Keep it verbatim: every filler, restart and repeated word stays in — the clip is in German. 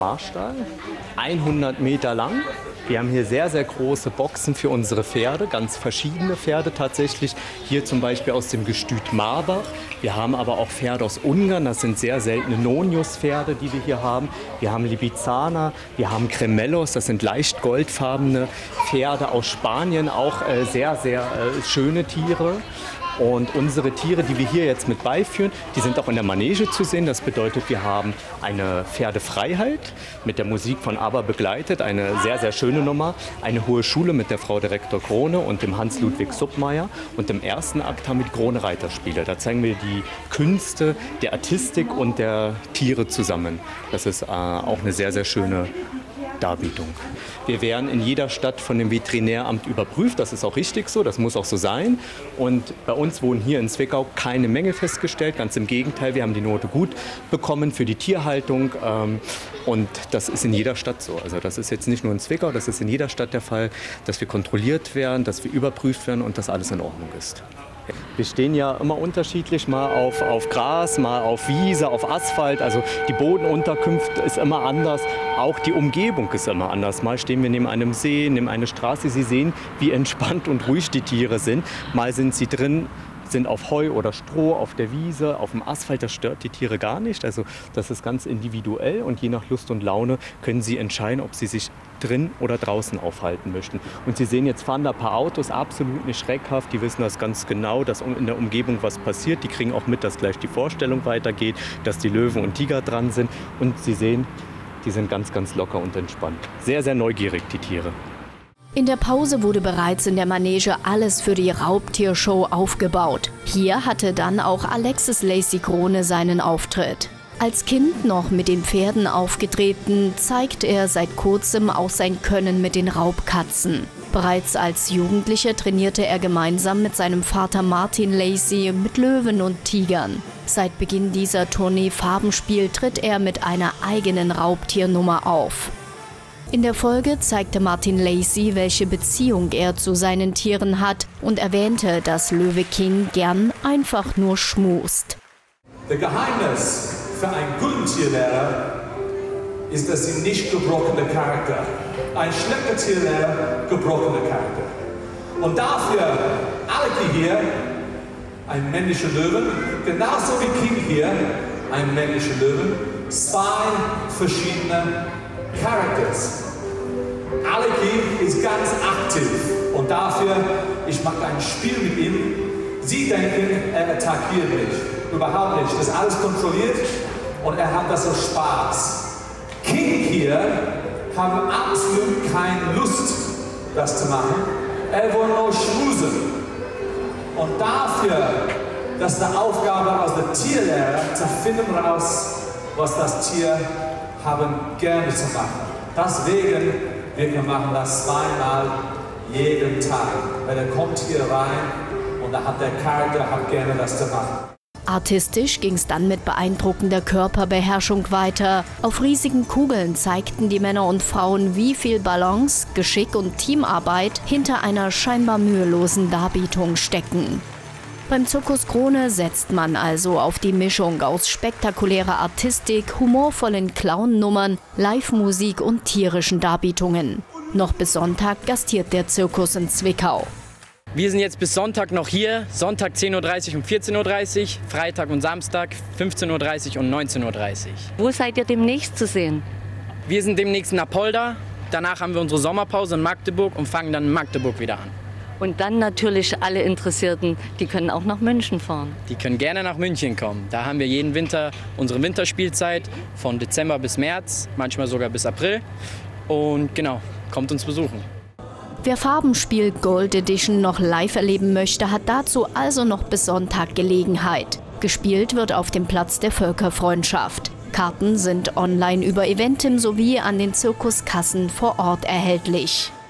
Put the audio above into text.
Marstall, hundert Meter lang. Wir haben hier sehr, sehr große Boxen für unsere Pferde, ganz verschiedene Pferde tatsächlich. Hier zum Beispiel aus dem Gestüt Marbach. Wir haben aber auch Pferde aus Ungarn, das sind sehr seltene Nonius-Pferde, die wir hier haben. Wir haben Libizzaner, wir haben Cremellos, das sind leicht goldfarbene Pferde aus Spanien, auch äh, sehr, sehr äh, schöne Tiere. Und unsere Tiere, die wir hier jetzt mit beiführen, die sind auch in der Manege zu sehen. Das bedeutet, wir haben eine Pferdefreiheit mit der Musik von ABBA begleitet, eine sehr, sehr schöne Nummer. Eine hohe Schule mit der Frau Direktor Krone und dem Hans-Ludwig Suppmeier. Und im ersten Akt haben wir die Krone Reiterspiele. Da zeigen wir die Künste der Artistik und der Tiere zusammen. Das ist äh, auch eine sehr, sehr schöne Darbietung. Wir werden in jeder Stadt von dem Veterinäramt überprüft, das ist auch richtig so, das muss auch so sein. Und bei uns wurden hier in Zwickau keine Mängel festgestellt, ganz im Gegenteil, wir haben die Note gut bekommen für die Tierhaltung und das ist in jeder Stadt so. Also das ist jetzt nicht nur in Zwickau, das ist in jeder Stadt der Fall, dass wir kontrolliert werden, dass wir überprüft werden und dass alles in Ordnung ist. Wir stehen ja immer unterschiedlich, mal auf, auf Gras, mal auf Wiese, auf Asphalt. Also die Bodenunterkunft ist immer anders, auch die Umgebung ist immer anders. Mal stehen wir neben einem See, neben einer Straße. Sie sehen, wie entspannt und ruhig die Tiere sind. Mal sind sie drin, sind auf Heu oder Stroh, auf der Wiese, auf dem Asphalt. Das stört die Tiere gar nicht. Also das ist ganz individuell und je nach Lust und Laune können sie entscheiden, ob sie sich drin oder draußen aufhalten möchten. Und Sie sehen, jetzt fahren da ein paar Autos, absolut nicht schreckhaft. Die wissen das ganz genau, dass in der Umgebung was passiert. Die kriegen auch mit, dass gleich die Vorstellung weitergeht, dass die Löwen und Tiger dran sind. Und Sie sehen, die sind ganz, ganz locker und entspannt. Sehr, sehr neugierig, die Tiere. In der Pause wurde bereits in der Manege alles für die Raubtiershow aufgebaut. Hier hatte dann auch Alexis Lacy Krone seinen Auftritt. Als Kind noch mit den Pferden aufgetreten, zeigt er seit kurzem auch sein Können mit den Raubkatzen. Bereits als Jugendlicher trainierte er gemeinsam mit seinem Vater Martin Lacy mit Löwen und Tigern. Seit Beginn dieser Tournee Farbenspiel tritt er mit einer eigenen Raubtiernummer auf. In der Folge zeigte Martin Lacy, welche Beziehung er zu seinen Tieren hat und erwähnte, dass Löwe King gern einfach nur schmust. Das Geheimnis für einen guten Tierlehrer ist, dass sie nicht gebrochene Charakter. Ein schlechter Tierlehrer, gebrochener Charakter. Und dafür, Aleki hier, ein männlicher Löwen, genauso wie King hier, ein männlicher Löwen, zwei verschiedene Charakters. Aleki ist ganz aktiv und dafür, ich mache ein Spiel mit ihm. Sie denken, er attackiert mich. Überhaupt nicht. Das ist alles kontrolliert und er hat das so Spaß. King hier haben absolut keine Lust, das zu machen. Er will nur schmusen. Und dafür, das ist eine Aufgabe aus der Tierlehre, zu finden raus, was das Tier haben gerne zu machen. Deswegen, wir machen das zweimal jeden Tag. Weil er kommt hier rein und da hat der Charakter hat gerne das zu machen. Artistisch ging es dann mit beeindruckender Körperbeherrschung weiter. Auf riesigen Kugeln zeigten die Männer und Frauen, wie viel Balance, Geschick und Teamarbeit hinter einer scheinbar mühelosen Darbietung stecken. Beim Zirkus Krone setzt man also auf die Mischung aus spektakulärer Artistik, humorvollen Clown-Nummern, Live-Musik und tierischen Darbietungen. Noch bis Sonntag gastiert der Zirkus in Zwickau. Wir sind jetzt bis Sonntag noch hier, Sonntag zehn Uhr dreißig und vierzehn Uhr dreißig, Freitag und Samstag fünfzehn Uhr dreißig und neunzehn Uhr dreißig. Wo seid ihr demnächst zu sehen? Wir sind demnächst in Apolda, danach haben wir unsere Sommerpause in Magdeburg und fangen dann in Magdeburg wieder an. Und dann natürlich alle Interessierten, die können auch nach München fahren. Die können gerne nach München kommen. Da haben wir jeden Winter unsere Winterspielzeit von Dezember bis März, manchmal sogar bis April. Und genau, kommt uns besuchen. Wer Farbenspiel Gold Edition noch live erleben möchte, hat dazu also noch bis Sonntag Gelegenheit. Gespielt wird auf dem Platz der Völkerfreundschaft. Karten sind online über Eventim sowie an den Zirkuskassen vor Ort erhältlich.